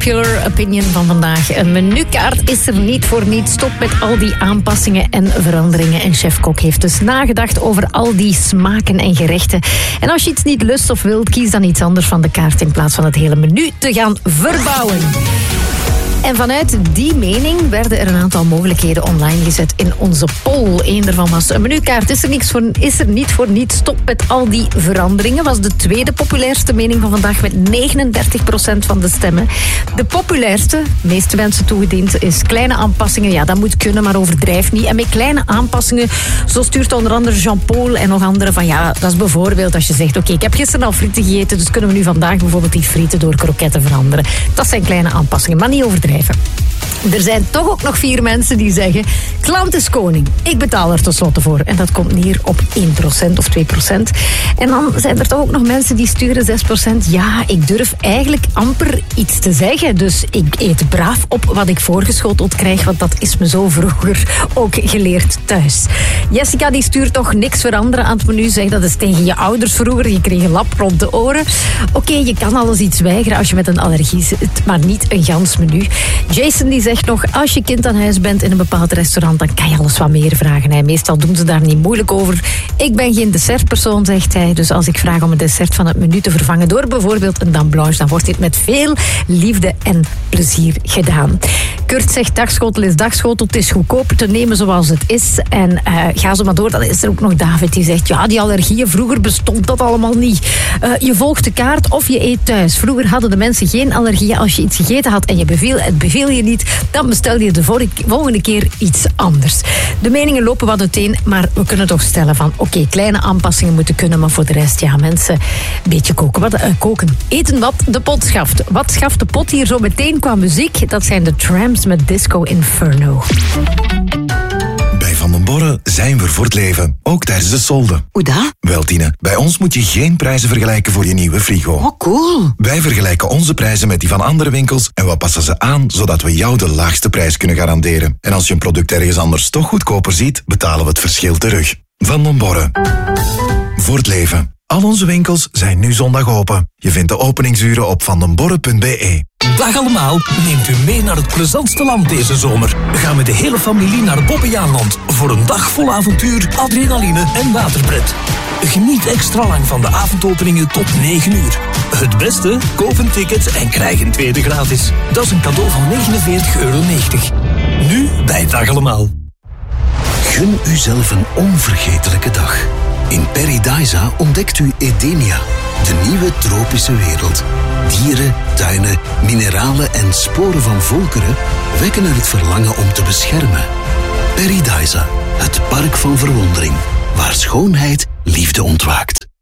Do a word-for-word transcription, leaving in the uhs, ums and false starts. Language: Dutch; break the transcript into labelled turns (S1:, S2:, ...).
S1: unpopular opinion van vandaag. Een menukaart is er niet voor niets. Stop met al die aanpassingen en veranderingen. En chef-kok heeft dus nagedacht over al die smaken en gerechten. En als je iets niet lust of wilt, kies dan iets anders van de kaart in plaats van het hele menu te gaan verbouwen. En vanuit die mening werden er een aantal mogelijkheden online gezet in onze poll. Eén daarvan was: een menukaart is er, niks voor, is er niet voor niets. Stop met al die veranderingen. Was de tweede populairste mening van vandaag met negenendertig procent van de stemmen. De populairste, de meeste mensen toegediend, is kleine aanpassingen. Ja, dat moet kunnen, maar overdrijf niet. En met kleine aanpassingen, zo stuurt onder andere Jean-Paul en nog anderen van ja, dat is bijvoorbeeld als je zegt: oké, okay, ik heb gisteren al frieten gegeten, dus kunnen we nu vandaag bijvoorbeeld die frieten door kroketten veranderen. Dat zijn kleine aanpassingen, maar niet overdrijven. Er zijn toch ook nog vier mensen die zeggen: klant is koning, ik betaal er tenslotte voor. En dat komt neer op één procent of twee procent. En dan zijn er toch ook nog mensen die sturen zes procent. Ja, ik durf eigenlijk amper iets te zeggen. Dus ik eet braaf op wat ik voorgeschoteld krijg, want dat is me zo vroeger ook geleerd thuis. Jessica die stuurt toch niks veranderen aan het menu. Zegt dat is tegen je ouders vroeger. Je kreeg een lap rond de oren. Oké, okay, je kan alles iets weigeren als je met een allergie zit, maar niet een gans menu. Jason die zegt nog: als je kind aan huis bent in een bepaald restaurant, dan kan je alles wat meer vragen. Hè. Meestal doen ze daar niet moeilijk over. Ik ben geen dessertpersoon, zegt hij. Dus als ik vraag om een dessert van het menu te vervangen door bijvoorbeeld een dame blanche, dan wordt dit met veel liefde en plezier gedaan. Kurt zegt: dagschotel is dagschotel. Het is goedkoop te nemen zoals het is. En uh, ga zo maar door. Dan is er ook nog David die zegt: ja, die allergieën, vroeger bestond dat allemaal niet. Uh, je volgt de kaart of je eet thuis. Vroeger hadden de mensen geen allergieën. Als je iets gegeten had en je beviel, het beviel je niet, dan bestel je de volgende keer iets anders. De meningen lopen wat uiteen, maar we kunnen toch stellen van oké, okay, kleine aanpassingen moeten kunnen, maar voor de rest, ja, mensen, een beetje koken wat, uh, koken. Eten wat de pot schaft. Wat schaft de pot hier zo meteen qua muziek? Dat zijn de Tramps met Disco Inferno.
S2: Bij Van den Borre zijn we voor het leven, ook tijdens de solde.
S3: Hoe dat?
S2: Wel, Tine, bij ons moet je geen prijzen vergelijken voor je nieuwe frigo.
S3: Oh, cool.
S2: Wij vergelijken onze prijzen met die van andere winkels en we passen ze aan, zodat we jou de laagste prijs kunnen garanderen. En als je een product ergens anders toch goedkoper ziet, betalen we het verschil terug. Van den Borre. Voor het leven. Al onze winkels zijn nu zondag open. Je vindt de openingsuren op vandenborre punt be.
S4: Dag allemaal, neemt u mee naar het plezantste land deze zomer. Ga met de hele familie naar Bobbejaanland voor een dag vol avontuur, adrenaline en waterpret. Geniet extra lang van de avondopeningen tot negen uur. Het beste? Koop een ticket en krijg een tweede gratis. Dat is een cadeau van negenenveertig euro negentig. Nu bij Dag allemaal.
S5: Gun uzelf een onvergetelijke dag. In Paradisa ontdekt u Edenia, de nieuwe tropische wereld. Dieren, tuinen, mineralen en sporen van volkeren wekken er het verlangen om te beschermen. Paradisa, het park van verwondering, waar schoonheid liefde ontwaakt.